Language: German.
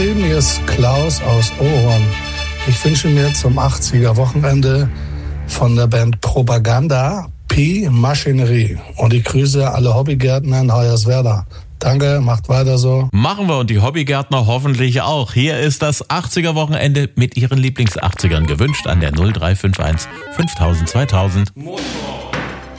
Ahoi, mir ist Klaus aus Oron. Ich wünsche mir zum 80er-Wochenende von der Band Propaganda P. Maschinerie. Und ich grüße alle Hobbygärtner in Hoyerswerda. Danke, macht weiter so. Machen wir und die Hobbygärtner hoffentlich auch. Hier ist das 80er-Wochenende mit ihren Lieblings-80ern gewünscht an der 0351 5000 2000. Motor.